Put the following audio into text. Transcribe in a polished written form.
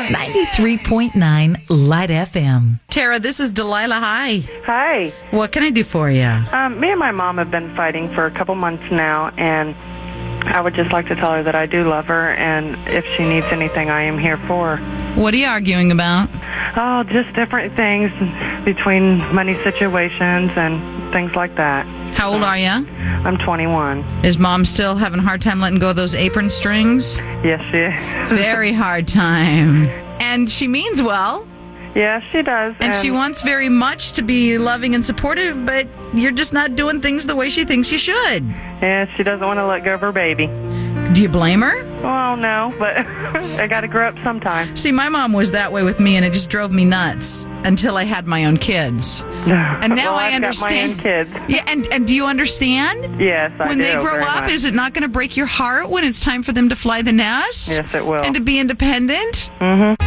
93.9 Light FM. Tara, this is Delilah. Hi. Hi. What can I do for you? Me and my mom have been fighting for a couple months now, and I would just like to tell her that I do love her, and if she needs anything, I am here for her. What are you arguing about? Oh, just different things between money situations and things like that. How old are you? I'm 21. Is Mom still having a hard time letting go of those apron strings? Yes, she is. Very hard time. And she means well. Yeah, she does. And she wants very much to be loving and supportive, but you're just not doing things the way she thinks you should. Yeah, she doesn't want to let go of her baby. Do you blame her? Well, no, but I got to grow up sometime. See, my mom was that way with me, and it just drove me nuts until I had my own kids. And now I understand. I've got my own kids. Yeah, and do you understand? Yes, I do. When they grow up, much. is it not going to break your heart when it's time for them to fly the nest? Yes, it will. And to be independent? Mm-hmm.